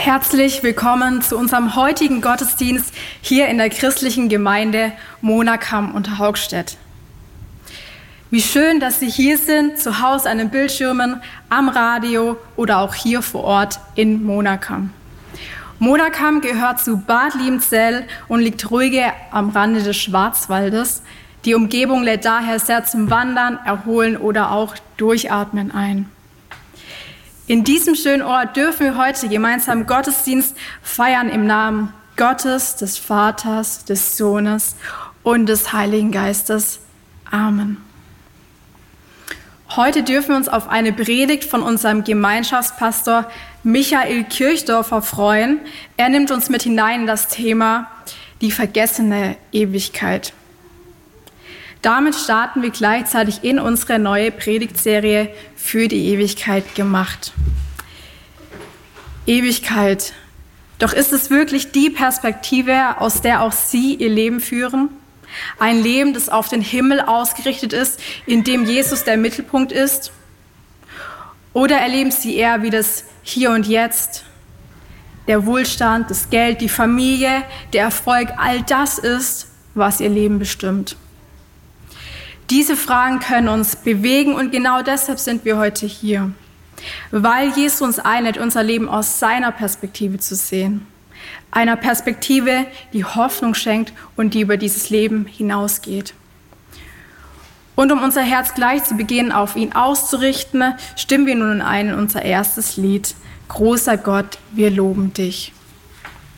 Herzlich willkommen zu unserem heutigen Gottesdienst hier in der christlichen Gemeinde Monacam unter Haugstedt. Wie schön, dass Sie hier sind, zu Hause an den Bildschirmen, am Radio oder auch hier vor Ort in Monacam. Monacam gehört zu Bad Liebenzell und liegt ruhige am Rande des Schwarzwaldes. Die Umgebung lädt daher sehr zum Wandern, Erholen oder auch Durchatmen ein. In diesem schönen Ort dürfen wir heute gemeinsam Gottesdienst feiern im Namen Gottes, des Vaters, des Sohnes und des Heiligen Geistes. Amen. Heute dürfen wir uns auf eine Predigt von unserem Gemeinschaftspastor Michael Kirchdorfer freuen. Er nimmt uns mit hinein in das Thema die vergessene Ewigkeit. Damit starten wir gleichzeitig in unsere neue Predigtserie für die Ewigkeit gemacht. Ewigkeit. Doch ist es wirklich die Perspektive, aus der auch Sie Ihr Leben führen? Ein Leben, das auf den Himmel ausgerichtet ist, in dem Jesus der Mittelpunkt ist? Oder erleben Sie eher wie das Hier und Jetzt? Der Wohlstand, das Geld, die Familie, der Erfolg, all das ist, was Ihr Leben bestimmt. Diese Fragen können uns bewegen und genau deshalb sind wir heute hier, weil Jesus uns einlädt, unser Leben aus seiner Perspektive zu sehen. Einer Perspektive, die Hoffnung schenkt und die über dieses Leben hinausgeht. Und um unser Herz gleich zu Beginn auf ihn auszurichten, stimmen wir nun ein in unser erstes Lied. Großer Gott, wir loben dich.